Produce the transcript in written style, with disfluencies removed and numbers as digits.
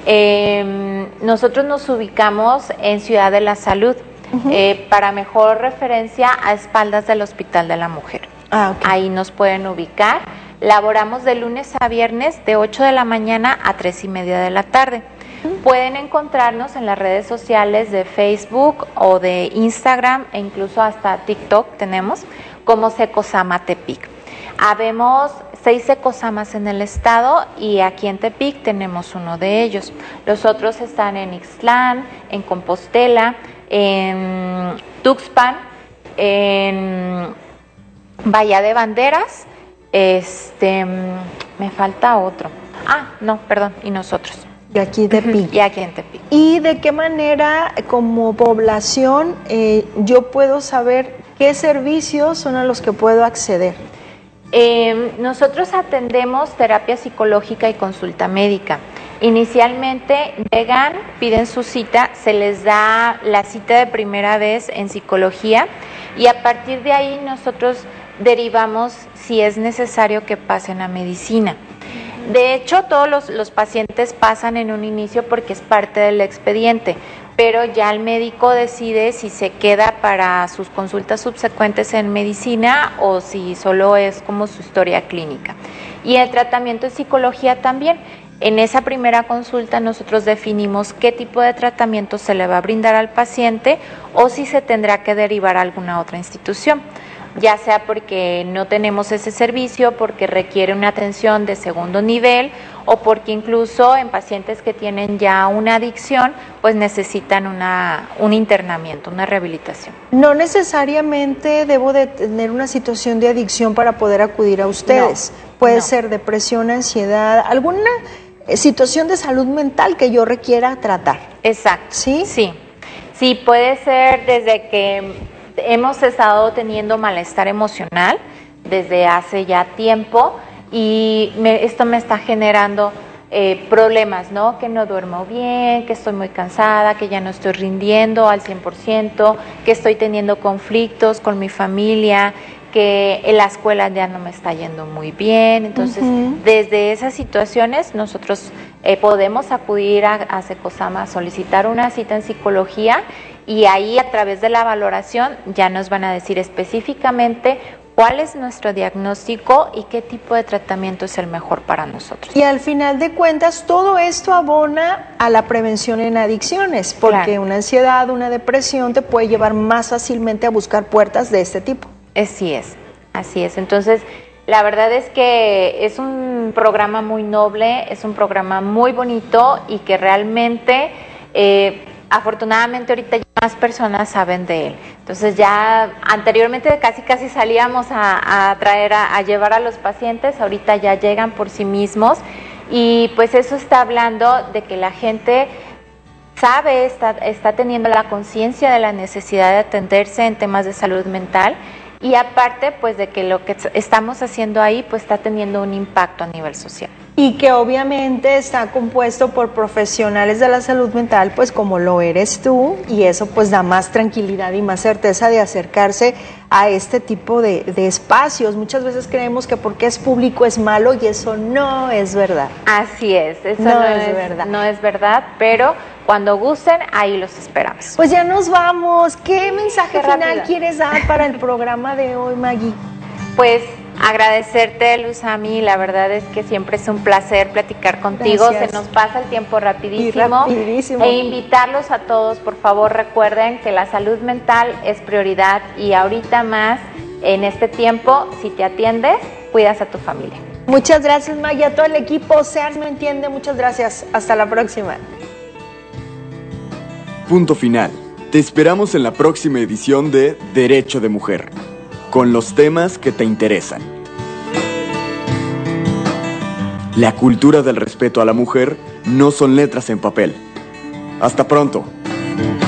Nosotros nos ubicamos en Ciudad de la Salud, para mejor referencia a espaldas del Hospital de la Mujer. Okay. Ahí nos pueden ubicar. Laboramos de lunes a viernes de 8 de la mañana a 3:30 de la tarde. Pueden encontrarnos en las redes sociales de Facebook o de Instagram e incluso hasta TikTok tenemos como Secosama Tepic. Habemos 6 Secosamas en el estado y aquí en Tepic tenemos uno de ellos. Los otros están en Ixtlán, en Compostela, en Tuxpan, en Bahía de Banderas, me falta otro. Y nosotros. Y aquí en Tepic. Y aquí en Tepic. ¿Y de qué manera, como población, yo puedo saber qué servicios son a los que puedo acceder? Nosotros atendemos terapia psicológica y consulta médica. Inicialmente llegan, piden su cita, se les da la cita de primera vez en psicología y a partir de ahí nosotros derivamos si es necesario que pasen a medicina. De hecho, todos los pacientes pasan en un inicio porque es parte del expediente, pero ya el médico decide si se queda para sus consultas subsecuentes en medicina o si solo es como su historia clínica. Y el tratamiento en psicología también. En esa primera consulta nosotros definimos qué tipo de tratamiento se le va a brindar al paciente o si se tendrá que derivar a alguna otra institución, ya sea porque no tenemos ese servicio, porque requiere una atención de segundo nivel o porque incluso en pacientes que tienen ya una adicción, pues necesitan un internamiento, una rehabilitación. No necesariamente debo de tener una situación de adicción para poder acudir a ustedes. Puede ser depresión, ansiedad, alguna situación de salud mental que yo requiera tratar. Exacto. ¿Sí? Sí, puede ser desde que hemos estado teniendo malestar emocional desde hace ya tiempo y esto me está generando problemas, ¿no? Que no duermo bien, que estoy muy cansada, que ya no estoy rindiendo al 100%, que estoy teniendo conflictos con mi familia, que en la escuela ya no me está yendo muy bien. Entonces, desde esas situaciones nosotros podemos acudir a Secosama a solicitar una cita en psicología y ahí a través de la valoración ya nos van a decir específicamente cuál es nuestro diagnóstico y qué tipo de tratamiento es el mejor para nosotros. Y al final de cuentas, todo esto abona a la prevención en adicciones, porque una ansiedad, una depresión te puede llevar más fácilmente a buscar puertas de este tipo. Así es. Entonces, la verdad es que es un programa muy noble, es un programa muy bonito y que realmente, afortunadamente ahorita ya más personas saben de él. Entonces ya anteriormente casi salíamos a llevar a los pacientes, ahorita ya llegan por sí mismos y pues eso está hablando de que la gente sabe, está teniendo la conciencia de la necesidad de atenderse en temas de salud mental. Y aparte, pues de que lo que estamos haciendo ahí, pues está teniendo un impacto a nivel social. Y que obviamente está compuesto por profesionales de la salud mental, pues como lo eres tú, y eso pues da más tranquilidad y más certeza de acercarse a este tipo de espacios. Muchas veces creemos que porque es público es malo y eso no es verdad. Así es, eso no es verdad. No es verdad, pero cuando gusten, ahí los esperamos. Pues ya nos vamos. ¿Qué mensaje final quieres dar para el programa de hoy, Maggie? Pues agradecerte, Luzami, la verdad es que siempre es un placer platicar contigo. Gracias. Se nos pasa el tiempo rapidísimo. E invitarlos a todos, por favor, recuerden que la salud mental es prioridad y ahorita más en este tiempo, si te atiendes, cuidas a tu familia. Muchas gracias, Maggie, a todo el equipo. SEARS Me Entiende, muchas gracias. Hasta la próxima. Punto final. Te esperamos en la próxima edición de Derecho de Mujer, con los temas que te interesan. La cultura del respeto a la mujer no son letras en papel. Hasta pronto.